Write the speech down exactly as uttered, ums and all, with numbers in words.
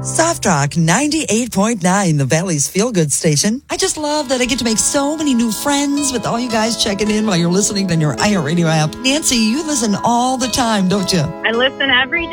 Soft Rock ninety-eight point nine, the Valley's feel-good station. I just love that I get to make so many new friends with all you guys checking in while you're listening on your iHeartRadio app. Nancy, you listen all the time, don't you? I listen every day.